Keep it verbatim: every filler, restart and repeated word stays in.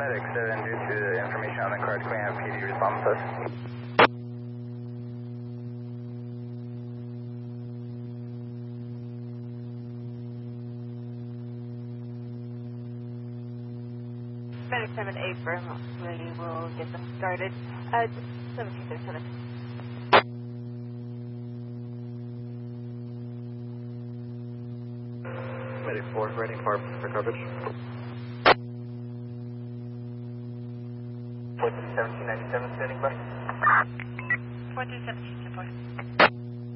Medic seven, due to the information on the card, can we have P D respond to us? Medic seven eight, we will get them started at seventeen thirty-seven. Medic four, ready for, for coverage. fourteen seventeen ninety-seven, standing by. fourteen seventeen, support.